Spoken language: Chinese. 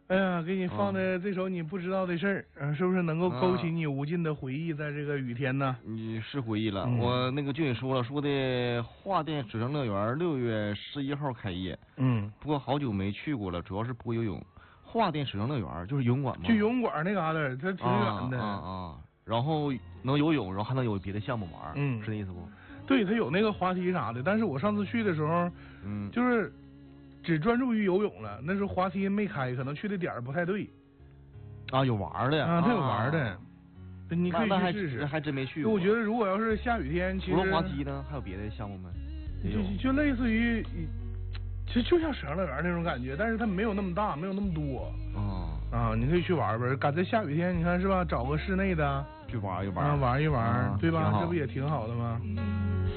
哎呀，给你放的这首你不知道的事儿，是不是能够勾起你无尽的回忆？在这个雨天呢？ 你是回忆了，我那个就也说了，说的华电水上乐园6月11号开业。不过好久没去过了，主要是不会游泳。华电水上乐园就是游泳馆吗？ 去游泳馆那嘎达，它挺远的。 然后能游泳，然后还能有别的项目玩，是那意思不？ 对，它有那个滑梯啥的，但是我上次去的时候，就是只专注于游泳了，那时候滑梯没开，可能去的点儿不太对。 有玩的它有玩的，你可以去试试。 还真没去过。 我觉得如果要是下雨天，其实除了滑梯呢，还有别的项目吗？ 就类似于，其实就像水上乐园那种感觉，但是它没有那么大，没有那么多。你可以去玩玩，赶在下雨天，你看是吧？找个室内的去玩一玩，对吧？这不也挺好的吗？